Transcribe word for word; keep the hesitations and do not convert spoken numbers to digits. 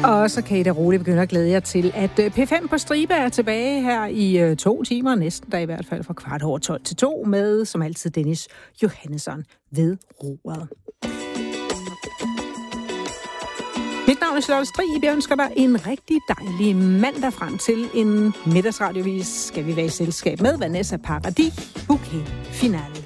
Og så kan I da roligt begynde at glæde jer til, at P fem på stribe er tilbage her i to timer, næsten da i hvert fald fra kvart over tolv til to, med som altid Dennis Johannesson ved roret. Mit navn er Charlotte Strig. Vi ønsker dig en rigtig dejlig mandag frem til en middagsradiovis. Skal vi være i selskab med Vanessa Paradis, Bouquet Finale.